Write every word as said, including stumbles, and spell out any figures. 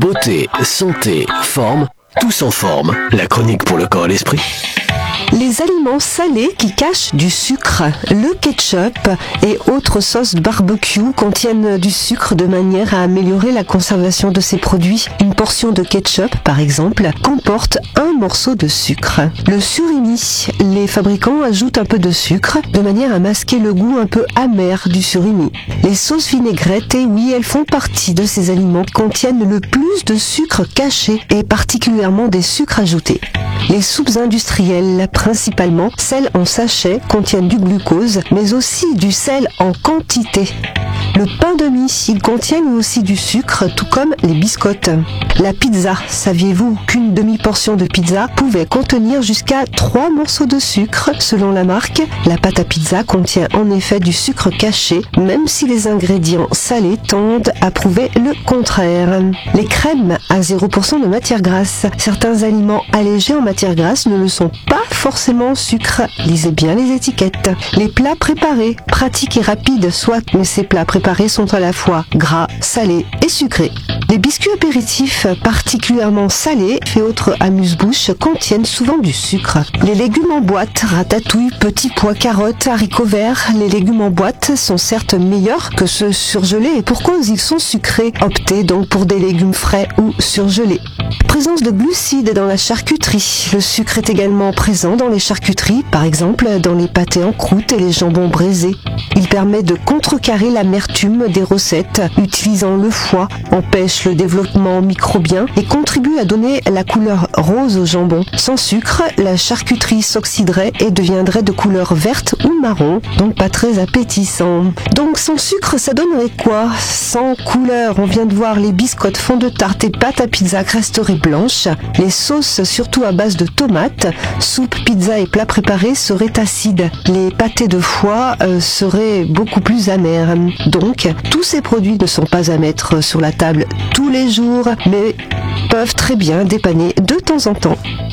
Beauté, santé, forme, tous en forme. La chronique pour le corps et l'esprit. Les aliments salés qui cachent du sucre. Le ketchup et autres sauces barbecue contiennent du sucre de manière à améliorer la conservation de ces produits. Une portion de ketchup, par exemple, comporte un morceau de sucre. Le surimi. Les fabricants ajoutent un peu de sucre de manière à masquer le goût un peu amer du surimi. Les sauces vinaigrettes, et oui, elles font partie de ces aliments qui contiennent le plus de sucre caché et particulièrement des sucres ajoutés. Les soupes industrielles, principalement celles en sachet, contiennent du glucose, mais aussi du sel en quantité. Le pain de mie, il contient lui aussi du sucre, tout comme les biscottes. La pizza, saviez-vous qu'une demi-portion de pizza pouvait contenir jusqu'à trois morceaux de sucre? Selon la marque, la pâte à pizza contient en effet du sucre caché, même si les ingrédients salés tendent à prouver le contraire. Les crèmes à zéro pour cent de matière grasse. Certains aliments allégés en matière grasse ne le sont pas forcément sucre. Lisez bien les étiquettes. Les plats préparés, pratiques et rapides, soit, mais ces plats préparés sont à la fois gras, salés et sucrés. Les biscuits apéritifs, particulièrement salés et autres amuse-bouches, contiennent souvent du sucre. Les légumes en boîte, ratatouille, petits pois, carottes, haricots verts. Les légumes en boîte sont certes meilleurs que ceux surgelés et pour cause ils sont sucrés. Optez donc pour des légumes frais ou surgelés. Présence de glucides dans la charcuterie. Le sucre est également présent dans les charcuteries, par exemple dans les pâtés en croûte et les jambons braisés. Il permet de contrecarrer l'amertume des recettes, utilisant le foie, empêche le développement microbien et contribue à donner la couleur rose au jambon. Sans sucre, la charcuterie s'oxyderait et deviendrait de couleur verte ou marron, donc pas très appétissant. Donc sans sucre, ça donnerait quoi? Sans couleur, on vient de voir les biscottes, fonds de tarte et pâtes à pizza resteraient blanches. Les sauces, surtout à base de tomates, soupe, pizza et plats préparés seraient acides. Les pâtés de foie euh, seraient beaucoup plus amers. Donc, tous ces produits ne sont pas à mettre sur la table tous les jours, mais peuvent très bien dépanner de temps en temps.